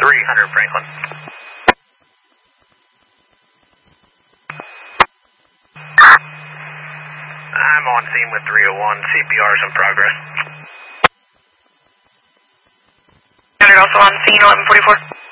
300 Franklin. I'm on scene with 301. CPR is in progress. 100 also on scene, 1144.